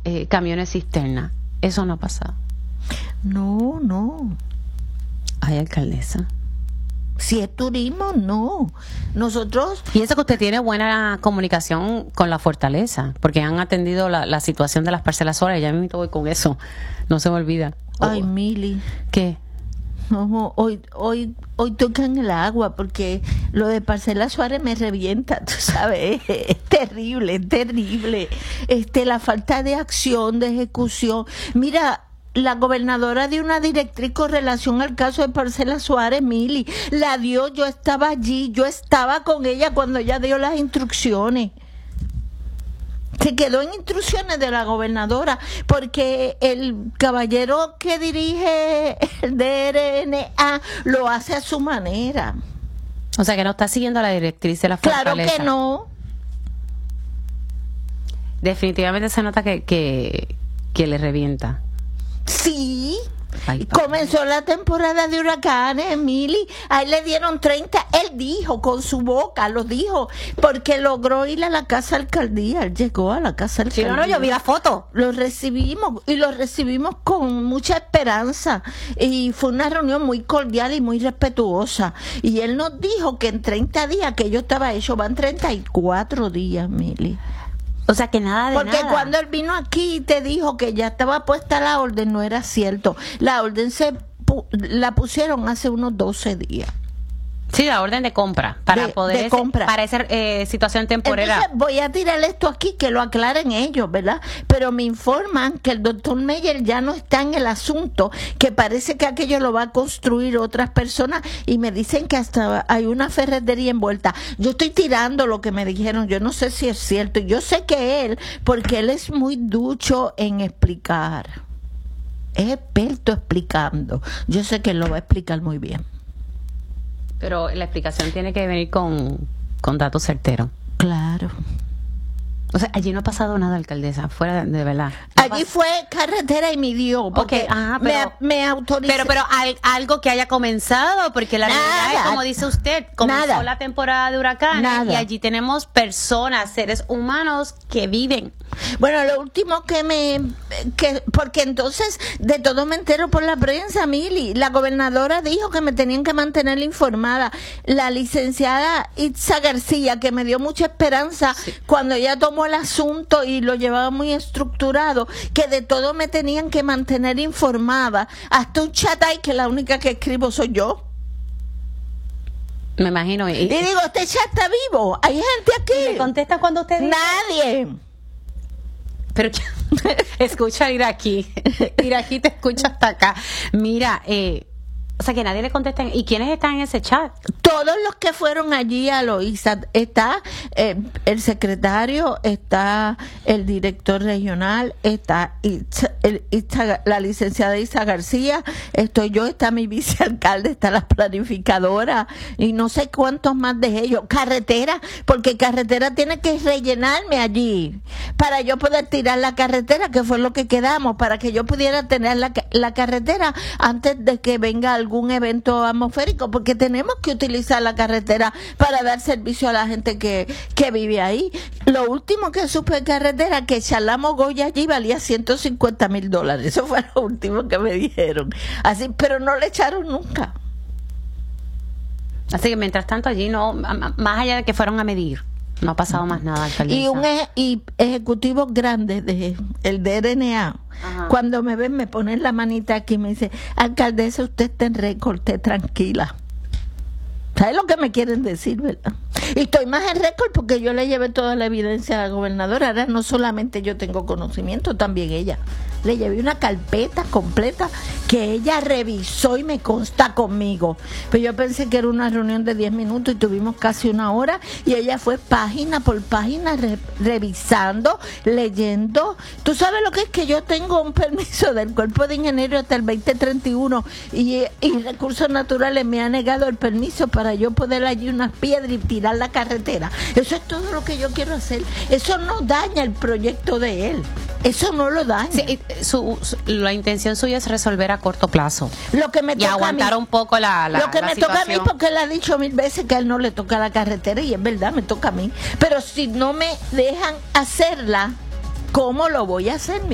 camiones cisterna. Eso no ha pasado. No. Ay, alcaldesa. Si es turismo, no. Nosotros... Pienso que usted tiene buena comunicación con la fortaleza, porque han atendido la situación de las parcelas solas. Ya mismo voy con eso. No se me olvida. Ay, Mili. ¿Qué? No, hoy tocan el agua porque lo de Parcela Suárez me revienta, tú sabes, es terrible. La falta de acción, de ejecución. Mira, la gobernadora dio una directriz con relación al caso de Parcela Suárez, Mili. La dio, yo estaba allí, yo estaba con ella cuando ella dio las instrucciones. Se quedó en instrucciones de la gobernadora porque el caballero que dirige el DRNA lo hace a su manera. O sea, que no está siguiendo la directriz de la fortaleza. Claro que no. Definitivamente se nota que le revienta. Sí. Ay, comenzó la temporada de huracanes, Emily. Ahí le dieron 30. Él dijo con su boca, lo dijo, porque logró ir a la casa alcaldía. Él llegó a la casa alcaldía. Sí, no, yo vi la foto. Lo recibimos con mucha esperanza. Y fue una reunión muy cordial y muy respetuosa. Y él nos dijo que en 30 días que yo estaba hecho, van 34 días, Emily. O sea, que nada de porque nada. Cuando él vino aquí y te dijo que ya estaba puesta la orden, no era cierto. La orden la pusieron hace unos 12 días. Sí, la orden de compra para poder para esa situación temporera. Entonces voy a tirar esto aquí, que lo aclaren ellos, ¿verdad? Pero me informan que el doctor Meyer ya no está en el asunto, que parece que aquello lo va a construir otras personas y me dicen que hasta hay una ferretería envuelta. Yo estoy tirando lo que me dijeron, yo no sé si es cierto. Yo sé que él, porque él es muy ducho en explicar, es experto explicando. Yo sé que él lo va a explicar muy bien. Pero la explicación tiene que venir con datos certeros. Claro. O sea, allí no ha pasado nada, alcaldesa, fuera de verdad. No allí fue carretera y midió, porque me autorizó. Pero algo que haya comenzado, porque la realidad es, como dice usted, comenzó la temporada de huracanes y allí tenemos personas, seres humanos que viven. Bueno, lo último porque entonces de todo me entero por la prensa, Mili. La gobernadora dijo que me tenían que mantener informada. La licenciada Itza García, que me dio mucha esperanza cuando ella tomó el asunto y lo llevaba muy estructurado, que de todo me tenían que mantener informada. Hasta un chat ahí que la única que escribo soy yo. Me imagino. Y digo, este chat está vivo. Hay gente aquí. ¿Me contesta cuando usted dice? Nadie. Pero escucha, Iraquí te escucha hasta acá. Mira, o sea, que nadie le contesta. ¿Y quiénes están en ese chat? Todos los que fueron allí a Loíza. Está el secretario, está el director regional, está la licenciada Isa García, estoy yo, está mi vicealcalde, está la planificadora y no sé cuántos más de ellos. Carretera, porque carretera tiene que rellenarme allí para yo poder tirar la carretera, que fue lo que quedamos, para que yo pudiera tener la carretera antes de que venga algún evento atmosférico, porque tenemos que utilizar la carretera para dar servicio a la gente que vive ahí. Lo último que supe de carretera, que Chalamo Goya allí valía $150,000. Eso fue lo último que me dijeron. Así, pero no le echaron nunca. Así que mientras tanto allí no, más allá de que fueron a medir, no ha pasado más nada, alcaldesa. Y ejecutivos grandes del DRNA, cuando me ven, me ponen la manita aquí y me dice, alcaldesa, usted está en récord, esté tranquila. ¿Sabes lo que me quieren decir, verdad? Y estoy más en récord porque yo le llevé toda la evidencia a la gobernadora. Ahora no solamente yo tengo conocimiento, también ella. Le llevé una carpeta completa que ella revisó y me consta conmigo. Pero yo pensé que era una reunión de 10 minutos y tuvimos casi una hora y ella fue página por página revisando, leyendo. ¿Tú sabes lo que es? Que yo tengo un permiso del Cuerpo de Ingenieros hasta el 2031 y Recursos Naturales me ha negado el permiso para yo poder allí unas piedras y tirar la carretera. Eso es todo lo que yo quiero hacer. Eso no daña el proyecto de él. Eso no lo daña. Sí, la intención suya es resolver a corto plazo. Lo que me toca y aguantar a mí, un poco lo que me situación. toca a mí, porque él ha dicho 1000 veces que a él no le toca la carretera y es verdad, me toca a mí. Pero si no me dejan hacerla, ¿cómo lo voy a hacer?